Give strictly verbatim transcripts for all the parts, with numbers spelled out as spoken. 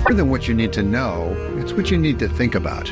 More than what you need to know, it's what you need to think about.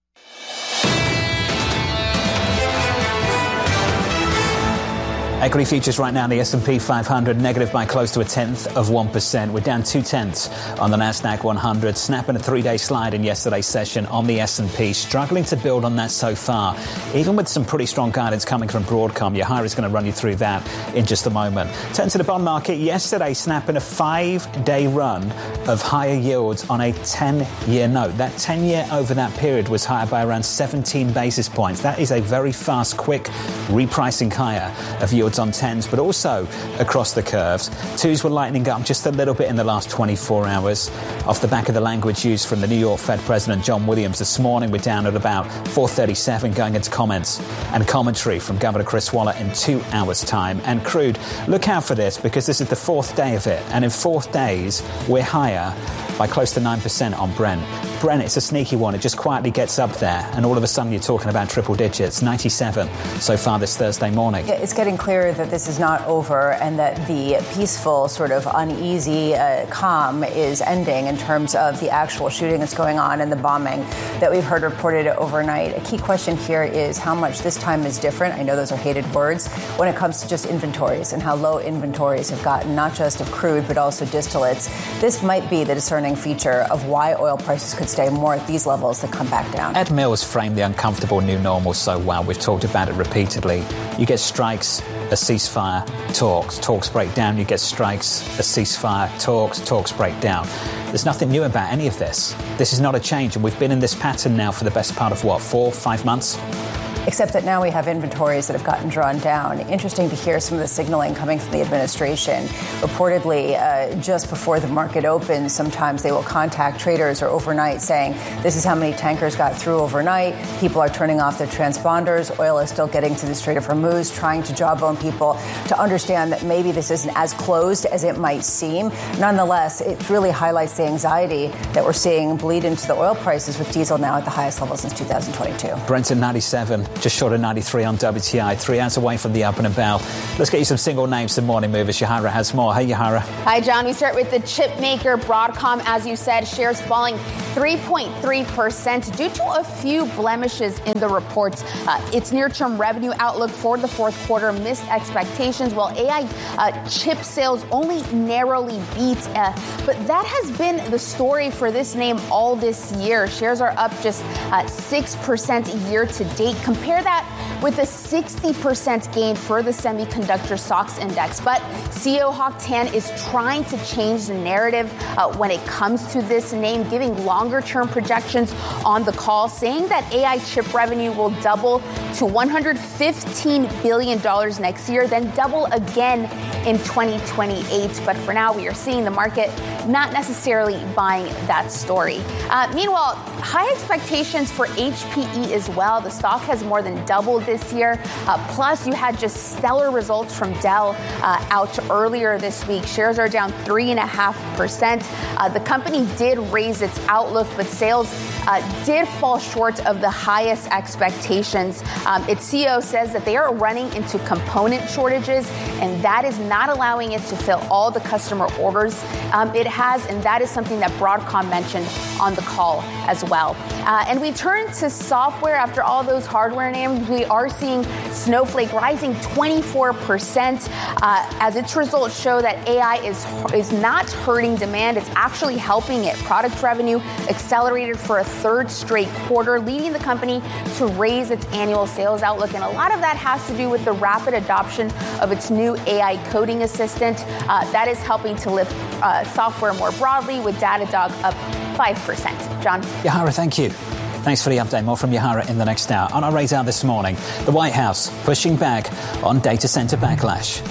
Equity futures right now in the S and P five hundred negative by close to a tenth of one percent. We're down two tenths on the NASDAQ one hundred, snapping a three-day slide in yesterday's session on the S and P, struggling to build on that so far, even with some pretty strong guidance coming from Broadcom. Yahara is going to run you through that in just a moment. Turn to the bond market yesterday, snapping a five-day run of higher yields on a ten-year note. That ten-year over that period was higher by around seventeen basis points. That is a very fast, quick repricing higher of yields on tens, but also across the curves. Twos were lightening up just a little bit in the last twenty-four hours. Off the back of the language used from the New York Fed President John Williams this morning, we're down at about four thirty-seven, going into comments and commentary from Governor Chris Waller in two hours' time. And crude, look out for this, because this is the fourth day of it. And in four days, we're higher by close to nine percent on Brent. Brent, it's a sneaky one. It just quietly gets up there, and all of a sudden you're talking about triple digits, ninety-seven so far this Thursday morning. It's getting clear that this is not over and that the peaceful, sort of uneasy uh, calm is ending in terms of the actual shooting that's going on and the bombing that we've heard reported overnight. A key question here is how much this time is different. I know those are hated words when it comes to just inventories and how low inventories have gotten, not just of crude, but also distillates. This might be the discerning feature of why oil prices could stay more at these levels than come back down. Ed Mills framed the uncomfortable new normal so well. We've talked about it repeatedly. You get strikes, a ceasefire, talks. Talks break down. You get strikes, a ceasefire, talks. Talks break down. There's nothing new about any of this. This is not a change, and we've been in this pattern now for the best part of, what, four, five months? Except that now we have inventories that have gotten drawn down. Interesting to hear some of the signaling coming from the administration. Reportedly, uh, just before the market opens, sometimes they will contact traders or overnight saying, this is how many tankers got through overnight. People are turning off their transponders. Oil is still getting to the Strait of Hormuz, trying to jawbone people to understand that maybe this isn't as closed as it might seem. Nonetheless, it really highlights the anxiety that we're seeing bleed into the oil prices, with diesel now at the highest level since two thousand twenty-two. Brent at ninety-seven. Just short of ninety-three on W T I, three hours away from the opening bell. Let's get you some single names, some morning movers. Yahara has more. Hey, Yahara. Hi, John. We start with the chip maker Broadcom. As you said, shares falling three point three percent due to a few blemishes in the reports. Uh, its near-term revenue outlook for the fourth quarter missed expectations, while A I uh, chip sales only narrowly beat. Uh, but that has been the story for this name all this year. Shares are up just uh, six percent year to date. Compare that with a sixty percent gain for the semiconductor stocks index. But C E O Hock Tan is trying to change the narrative uh, when it comes to this name, giving longer-term projections on the call, saying that A I chip revenue will double to one hundred fifteen billion dollars next year, then double again in twenty twenty-eight. But for now, we are seeing the market not necessarily buying that story. Uh, meanwhile, high expectations for H P E as well. The stock has more than doubled this year. Uh, plus, you had just stellar results from Dell uh, out earlier this week. Shares are down three point five percent. Uh, the company did raise its outlook, but sales uh, did fall short of the highest expectations. Um, its C E O says that they are running into component shortages, and that is not allowing it to fill all the customer orders um, it has, and that is something that Broadcom mentioned on the call as well. Uh, and we turn to software. After all those hardware names, we are seeing Snowflake rising twenty-four percent uh, as its results show that A I is is not hurting demand. It's actually helping it. Product revenue accelerated for a third straight quarter, leading the company to raise its annual sales outlook. And a lot of that has to do with the rapid adoption of its new A I coding assistant. Uh, that is helping to lift uh, software more broadly, with Datadog up five percent. John? Yahara, thank you. Thanks for the update. More from Yahara in the next hour. On our radar this morning, the White House pushing back on data center backlash.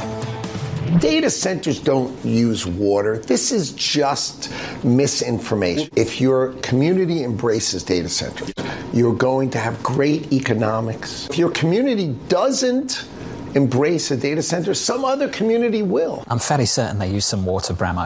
Data centers don't use water. This is just misinformation. If your community embraces data centers, you're going to have great economics. If your community doesn't embrace a data center, some other community will. I'm fairly certain they use some water, Bramo.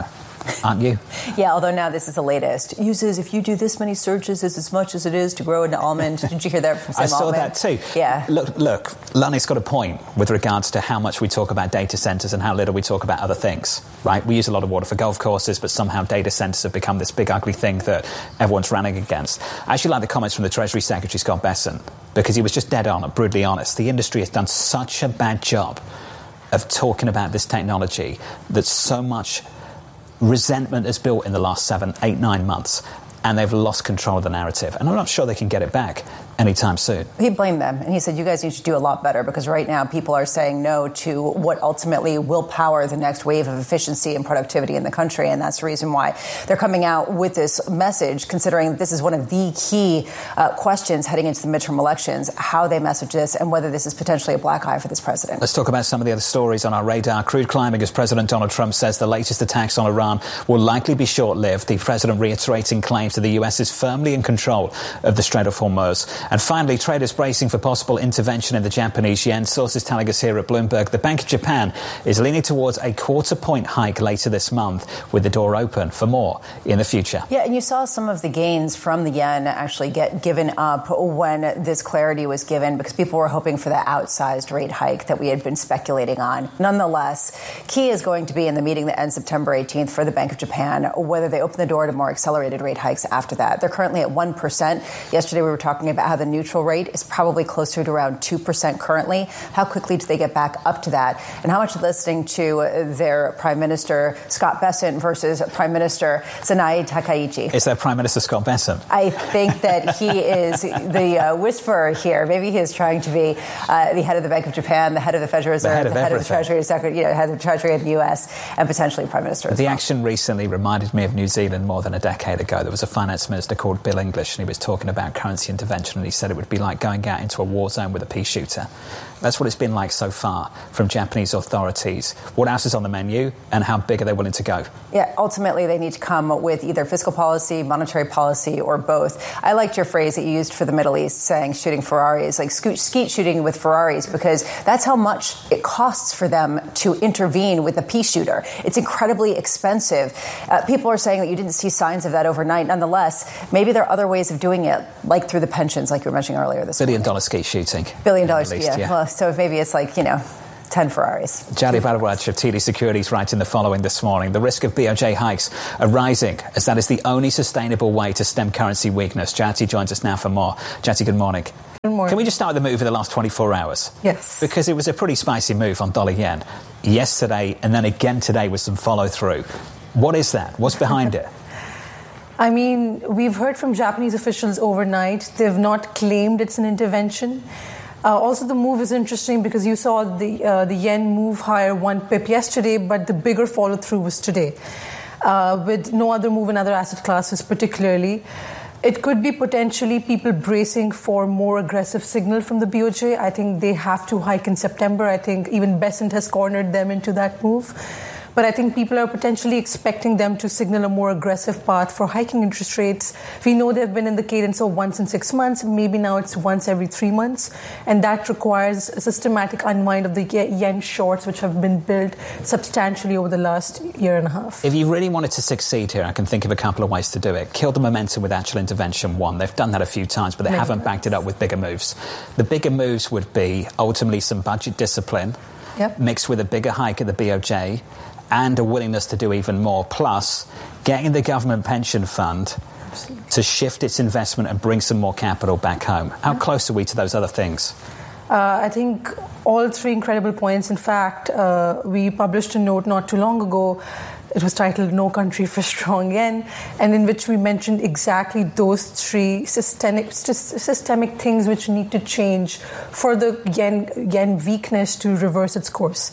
aren't you? Yeah, although now this is the latest. Uses, if you do this many searches, it's as much as it is to grow an almond. Did you hear that from Sam I saw Altman? that too. Yeah. Look, look, Lonnie's got a point with regards to how much we talk about data centres and how little we talk about other things, right? We use a lot of water for golf courses, but somehow data centres have become this big ugly thing that everyone's running against. I actually like the comments from the Treasury Secretary, Scott Bessent, because he was just dead on and brutally honest. The industry has done such a bad job of talking about this technology that so much resentment is built in the last seven, eight, nine months, and they've lost control of the narrative. And I'm not sure they can get it back anytime soon. He blamed them, and he said, you guys need to do a lot better, because right now people are saying no to what ultimately will power the next wave of efficiency and productivity in the country, and that's the reason why they're coming out with this message, considering this is one of the key uh, questions heading into the midterm elections, how they message this and whether this is potentially a black eye for this president. Let's talk about some of the other stories on our radar. Crude climbing as President Donald Trump says the latest attacks on Iran will likely be short-lived. The president reiterating claims that the U S is firmly in control of the Strait of Hormuz. And finally, traders bracing for possible intervention in the Japanese yen. Sources telling us here at Bloomberg the Bank of Japan is leaning towards a quarter point hike later this month, with the door open for more in the future. Yeah, and you saw some of the gains from the yen actually get given up when this clarity was given, because people were hoping for that outsized rate hike that we had been speculating on. Nonetheless, key is going to be in the meeting that ends September eighteenth for the Bank of Japan, whether they open the door to more accelerated rate hikes after that. They're currently at one percent. Yesterday we were talking about how the neutral rate is probably closer to around two percent currently. How quickly do they get back up to that? And how much listening to their Prime Minister, Scott Bessent, versus Prime Minister Sanae Takaichi? Is that Prime Minister Scott Bessent? I think that he is the uh, whisperer here. Maybe he is trying to be uh, the head of the Bank of Japan, the head of the Federal Reserve, the head of, the head of the everything. Treasury Secretary, you know, head of the Treasury of the U S, and potentially Prime Minister. The well. action recently reminded me of New Zealand more than a decade ago. There was a finance minister called Bill English, and he was talking about currency intervention, and he said it would be like going out into a war zone with a pea shooter. That's what it's been like so far from Japanese authorities. What else is on the menu, and how big are they willing to go? Yeah, ultimately they need to come with either fiscal policy, monetary policy, or both. I liked your phrase that you used for the Middle East, saying shooting Ferraris, like scoot, skeet shooting with Ferraris, because that's how much it costs for them to intervene with a pea shooter. It's incredibly expensive. Uh, people are saying that you didn't see signs of that overnight. Nonetheless, maybe there are other ways of doing it, like through the pensions, like you were mentioning earlier this Billion morning. dollar skeet shooting. Billion dollars, Least, yeah. yeah. Well, so maybe it's like, you know, ten Ferraris. Jyoti Bharadwaj of T D Securities writing the following this morning. The risk of B O J hikes are rising, as that is the only sustainable way to stem currency weakness. Jyoti joins us now for more. Jyoti, good morning. Good morning. Can we just start with the move in the last twenty-four hours? Yes. Because it was a pretty spicy move on dollar yen yesterday, and then again today with some follow-through. What is that? What's behind it? I mean, we've heard from Japanese officials overnight. They've not claimed it's an intervention. Uh, also, the move is interesting because you saw the uh, the yen move higher one pip yesterday, but the bigger follow-through was today, uh, with no other move in other asset classes particularly. It could be potentially people bracing for more aggressive signal from the B O J. I think they have to hike in September. I think even Bessent has cornered them into that move. But I think people are potentially expecting them to signal a more aggressive path for hiking interest rates. We know they've been in the cadence of once in six months. Maybe now it's once every three months. And that requires a systematic unwind of the yen shorts, which have been built substantially over the last year and a half. If you really wanted to succeed here, I can think of a couple of ways to do it. Kill the momentum with actual intervention, one. They've done that a few times, but they Many haven't times. backed it up with bigger moves. The bigger moves would be ultimately some budget discipline, Yep. mixed with a bigger hike at the B O J, and a willingness to do even more, plus getting the government pension fund Absolutely. to shift its investment and bring some more capital back home. How yeah. close are we to those other things? Uh, I think all three incredible points. In fact, uh, we published a note not too long ago. It was titled No Country for Strong Yen, and in which we mentioned exactly those three systemic, systemic things which need to change for the yen, yen weakness to reverse its course.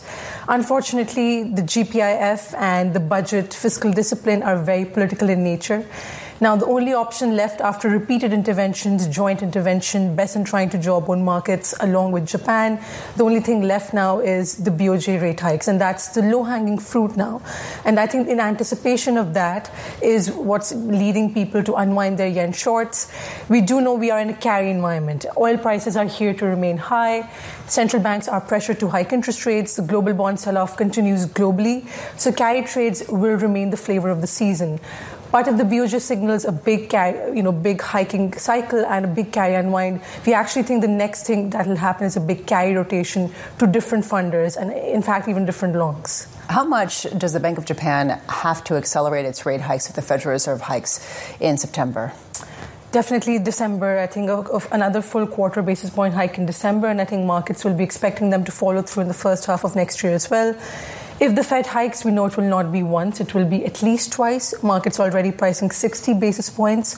Unfortunately, the G P I F and the budget fiscal discipline are very political in nature. Now, the only option left after repeated interventions, joint intervention, B E S in trying to jawbone markets along with Japan, the only thing left now is the B O J rate hikes, and that's the low-hanging fruit now. And I think in anticipation of that is what's leading people to unwind their yen shorts. We do know we are in a carry environment. Oil prices are here to remain high. Central banks are pressured to hike interest rates. The global bond sell-off continues globally. So carry trades will remain the flavor of the season. But if the B O J signals a big, carry, you know, big hiking cycle and a big carry unwind, we actually think the next thing that will happen is a big carry rotation to different funders and, in fact, even different longs. How much does the Bank of Japan have to accelerate its rate hikes if the Federal Reserve hikes in September? Definitely December. I think of, of another full quarter basis point hike in December, and I think markets will be expecting them to follow through in the first half of next year as well. If the Fed hikes, we know it will not be once, it will be at least twice. Markets already pricing sixty basis points.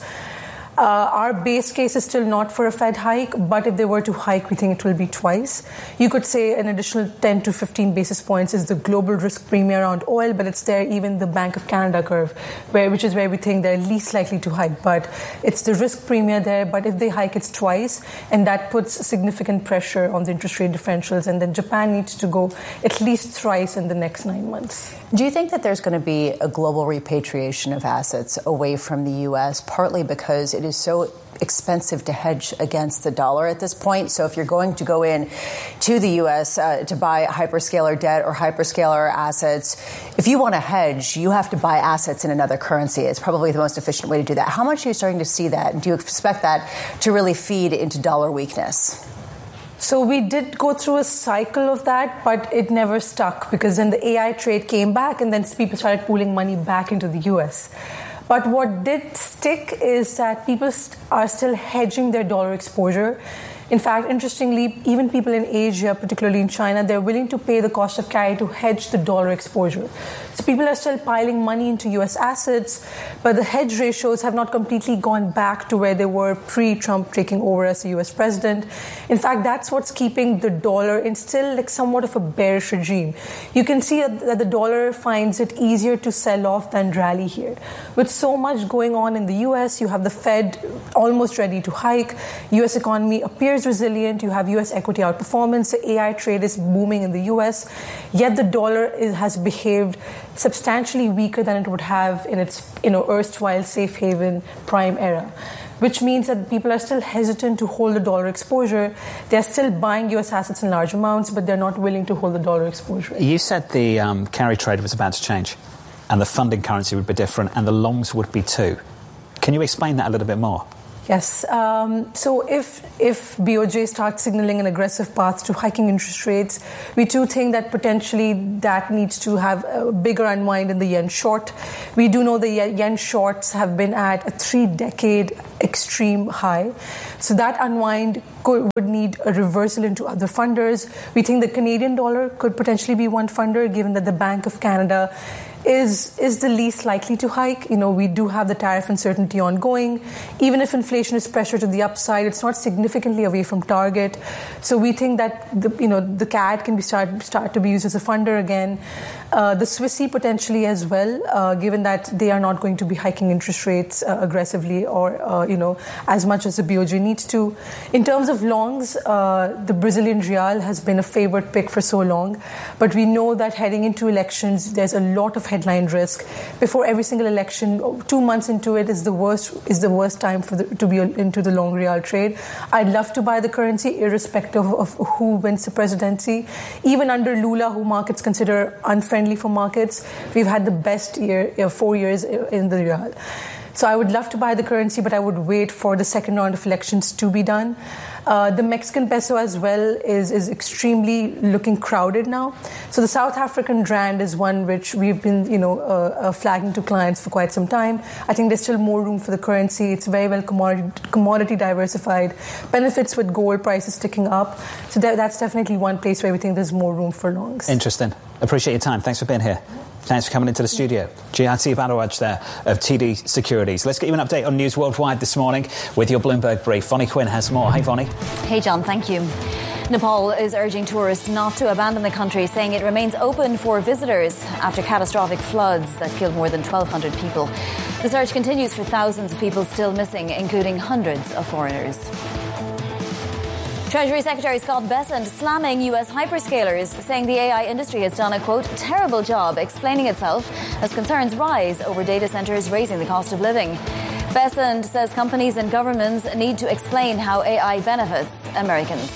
Uh, our base case is still not for a Fed hike, but if they were to hike, we think it will be twice. You could say an additional ten to fifteen basis points is the global risk premium around oil, but it's there even the Bank of Canada curve, where which is where we think they're least likely to hike. But it's the risk premium there, but if they hike, it's twice, and that puts significant pressure on the interest rate differentials, and then Japan needs to go at least thrice in the next nine months. Do you think that there's going to be a global repatriation of assets away from the U S, partly because it is so expensive to hedge against the dollar at this point? So if you're going to go in to the U S uh, to buy hyperscaler debt or hyperscaler assets, if you want to hedge, you have to buy assets in another currency. It's probably the most efficient way to do that. How much are you starting to see that? And do you expect that to really feed into dollar weakness? So we did go through a cycle of that, but it never stuck because then the A I trade came back and then people started pooling money back into the U S. But what did stick is that people st- are still hedging their dollar exposure. In fact, interestingly, even people in Asia, particularly in China, they're willing to pay the cost of carry to hedge the dollar exposure. So people are still piling money into U S assets, but the hedge ratios have not completely gone back to where they were pre-Trump taking over as the U S president. In fact, that's what's keeping the dollar in still like somewhat of a bearish regime. You can see that the dollar finds it easier to sell off than rally here. With so much going on in the U S, you have the Fed almost ready to hike. U S economy appears resilient. You have U S equity outperformance. The A I trade is booming in the U S, yet the dollar is, has behaved substantially weaker than it would have in its, you know, erstwhile safe haven prime era, which means that people are still hesitant to hold the dollar exposure. They're still buying U S assets in large amounts, but they're not willing to hold the dollar exposure. You said the um, carry trade was about to change, and the funding currency would be different, and the longs would be too. Can you explain that a little bit more? Yes. Um, so if if B O J starts signaling an aggressive path to hiking interest rates, we do think that potentially that needs to have a bigger unwind in the yen short. We do know the yen shorts have been at a three-decade extreme high. So that unwind could, would need a reversal into other funders. We think the Canadian dollar could potentially be one funder, given that the Bank of Canada is is the least likely to hike. You know, we do have the tariff uncertainty ongoing. Even if inflation is pressure to the upside, it's not significantly away from target. So we think that the, you know, the C A D can be start start to be used as a funder again. Uh, the Swissy potentially as well, uh, given that they are not going to be hiking interest rates uh, aggressively or uh, you know as much as the B O J needs to. In terms of longs, uh, the Brazilian real has been a favored pick for so long, but we know that heading into elections, there's a lot of headline risk. Before every single election, two months into it is the worst is the worst time for the, to be into the long real trade. I'd love to buy the currency irrespective of who wins the presidency. Even under Lula, who markets consider unfriendly for markets, we've had the best year, you know, four years in the real. So I would love to buy the currency, but I would wait for the second round of elections to be done. Uh, the Mexican peso as well is, is extremely looking crowded now. So the South African rand is one which we've been, you know, uh, uh, flagging to clients for quite some time. I think there's still more room for the currency. It's very well commodity, commodity diversified, benefits with gold prices ticking up. So that, that's definitely one place where we think there's more room for longs. Interesting. Appreciate your time. Thanks for being here. Thanks for coming into the studio. Jayati Bharadwaj there of T D Securities. Let's get you an update on news worldwide this morning with your Bloomberg Brief. Vonnie Quinn has more. Hey, Vonnie. Hey, John. Thank you. Nepal is urging tourists not to abandon the country, saying it remains open for visitors after catastrophic floods that killed more than twelve hundred people. The search continues for thousands of people still missing, including hundreds of foreigners. Treasury Secretary Scott Bessent slamming U S hyperscalers, saying the A I industry has done a, quote, terrible job explaining itself as concerns rise over data centers raising the cost of living. Bessent says companies and governments need to explain how A I benefits Americans.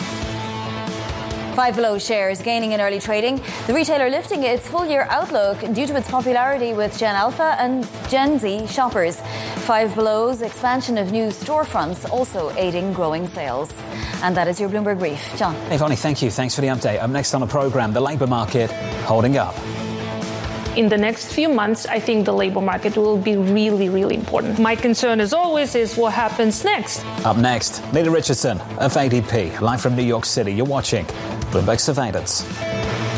Five Below shares gaining in early trading. The retailer lifting its full-year outlook due to its popularity with Gen Alpha and Gen Z shoppers. Five Below's expansion of new storefronts also aiding growing sales. And that is your Bloomberg Brief. John. Hey, Vonnie, thank you. Thanks for the update. Up next on the programme, the labour market holding up. In the next few months, I think the labour market will be really, really important. My concern, as always, is what happens next. Up next, Nita Richardson of A D P, live from New York City. You're watching Bloomberg Surveillance.